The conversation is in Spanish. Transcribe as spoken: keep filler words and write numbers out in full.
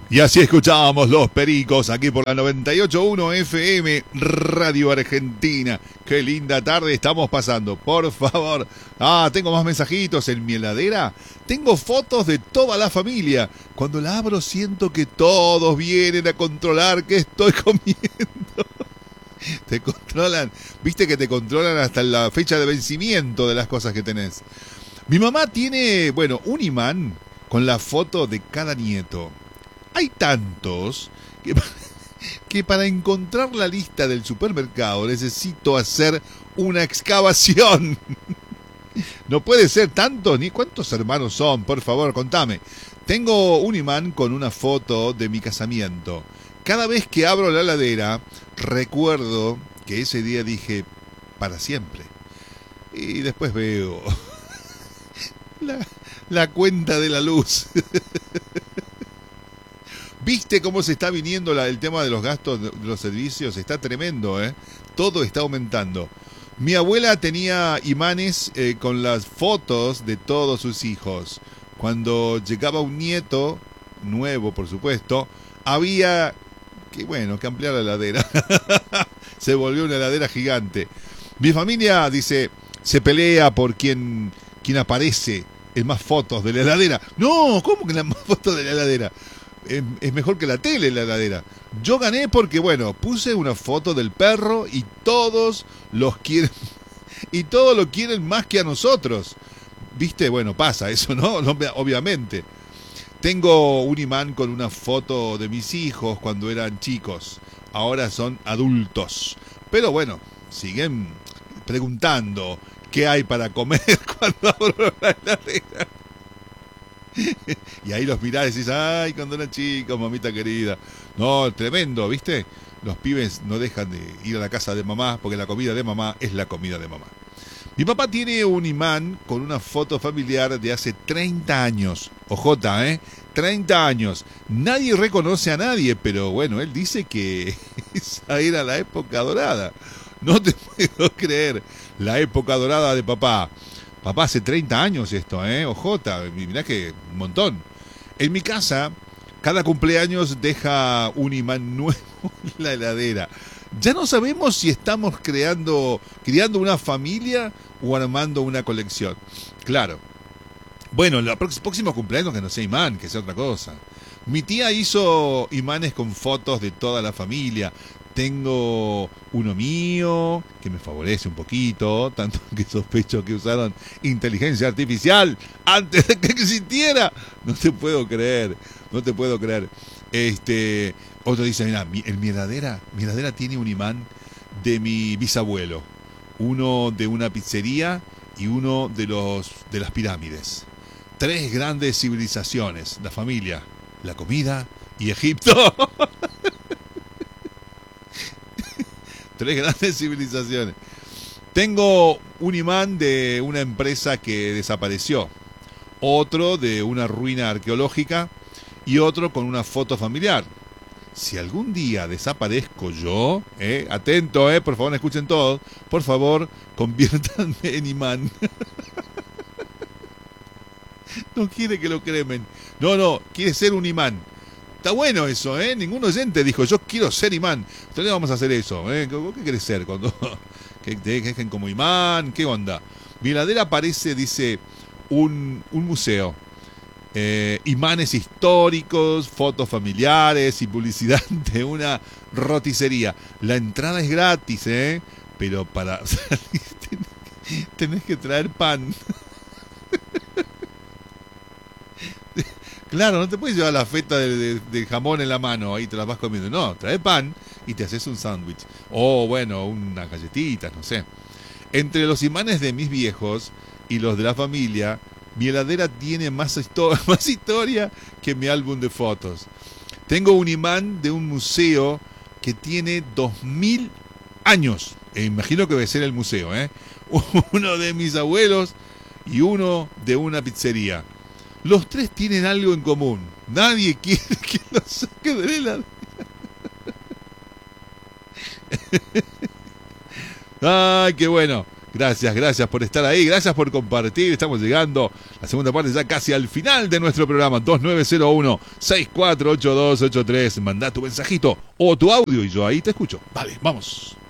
Y así escuchábamos Los Pericos aquí por la noventa y ocho punto uno F M Radio Argentina. Qué linda tarde estamos pasando, por favor. Ah, tengo más mensajitos en mi heladera. Tengo fotos de toda la familia. Cuando la abro siento que todos vienen a controlar qué estoy comiendo. Te controlan, viste que te controlan hasta la fecha de vencimiento de las cosas que tenés. Mi mamá tiene, bueno, un imán con la foto de cada nieto. Hay tantos que, que para encontrar la lista del supermercado necesito hacer una excavación. No puede ser tanto, ni cuántos hermanos son, por favor, contame. Tengo un imán con una foto de mi casamiento. Cada vez que abro la heladera, recuerdo que ese día dije, para siempre. Y después veo la, la cuenta de la luz. ¿Viste cómo se está viniendo la, el tema de los gastos de los servicios? Está tremendo, ¿eh? Todo está aumentando. Mi abuela tenía imanes eh, con las fotos de todos sus hijos. Cuando llegaba un nieto, nuevo por supuesto, había que, bueno, que ampliar la heladera. Se volvió una heladera gigante. Mi familia, dice, se pelea por quién, quién aparece en más fotos de la heladera. No, ¿cómo que en las más fotos de la heladera? Es, es mejor que la tele la heladera. Yo gané porque, bueno, puse una foto del perro y todos los quieren, y todos lo quieren más que a nosotros. ¿Viste? Bueno, pasa eso, ¿no? Obviamente. Tengo un imán con una foto de mis hijos cuando eran chicos. Ahora son adultos. Pero bueno, siguen preguntando qué hay para comer cuando abro la heladera. Y ahí los mirás y decís, ay, cuando eran chicos, mamita querida. No, tremendo, ¿viste? Los pibes no dejan de ir a la casa de mamá porque la comida de mamá es la comida de mamá. Mi papá tiene un imán con una foto familiar de hace treinta años. Ojota, ¿eh? treinta años. Nadie reconoce a nadie, pero bueno, él dice que esa era la época dorada. No te puedo creer. La época dorada de papá. Papá, hace treinta años esto, ¿eh? Ojota, mirá que un montón. En mi casa, cada cumpleaños deja un imán nuevo en la heladera. Ya no sabemos si estamos creando, creando una familia o armando una colección. Claro. Bueno, los próximos cumpleaños que no sea imán, que sea otra cosa. Mi tía hizo imanes con fotos de toda la familia. Tengo uno mío, que me favorece un poquito, tanto que sospecho que usaron inteligencia artificial antes de que existiera. No te puedo creer, no te puedo creer. Este, otro dice, mira, mi, en mi heladera, mi heladera tiene un imán de mi bisabuelo, uno de una pizzería y uno de los de las pirámides. Tres grandes civilizaciones, la familia, la comida y Egipto. Tres grandes civilizaciones. Tengo un imán de una empresa que desapareció, otro de una ruina arqueológica y otro con una foto familiar. Si algún día desaparezco yo, eh, atento, eh, por favor, escuchen todos, por favor, conviértanme en imán. No quiere que lo cremen. No, no, quiere ser un imán. Está bueno eso, ¿eh? Ningún oyente dijo, yo quiero ser imán. Entonces vamos a hacer eso, ¿eh? ¿Qué querés ser? Cuando que te dejen como imán, ¿qué onda? Mi heladera parece, dice, un, un museo. Eh, imanes históricos, fotos familiares y publicidad de una roticería. La entrada es gratis, ¿eh? Pero para salir tenés, tenés que traer pan. Claro, no te puedes llevar la feta de, de, de jamón en la mano, ahí te la vas comiendo. No, trae pan y te haces un sándwich. O bueno, unas galletitas, no sé. Entre los imanes de mis viejos y los de la familia, mi heladera tiene más, histo- más historia que mi álbum de fotos. Tengo un imán de un museo que tiene dos mil años. E imagino que debe ser el museo, ¿eh? Uno de mis abuelos y uno de una pizzería. Los tres tienen algo en común. Nadie quiere que los saque de la heladera. Ay, qué bueno. Gracias, gracias por estar ahí, gracias por compartir. Estamos llegando la segunda parte ya casi al final de nuestro programa. Dos nueve cero uno, seis cuatro ocho dos ocho tres. Mandá tu mensajito o tu audio y yo ahí te escucho. Vale, vamos.